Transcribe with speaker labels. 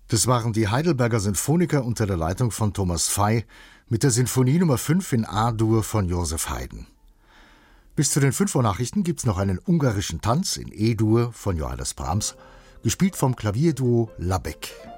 Speaker 1: Das waren die Heidelberger Sinfoniker unter der Leitung von Thomas Pfeil mit der Sinfonie Nummer 5 in A-Dur von Joseph Haydn. Bis zu den 5 Uhr Nachrichten gibt's noch einen ungarischen Tanz in E-Dur von Johannes Brahms, gespielt vom Klavierduo Labek.